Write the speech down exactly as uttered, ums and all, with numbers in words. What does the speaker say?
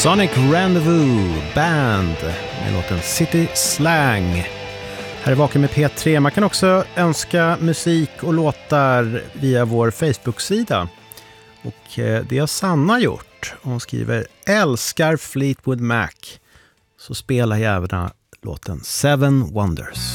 Sonic Rendezvous Band med låten City Slang. Här är Vaken med P tre. Man kan också önska musik och låtar via vår Facebook-sida. Och det har Sanna gjort. Hon skriver: älskar Fleetwood Mac. Så spelar jag även låten Seven Wonders.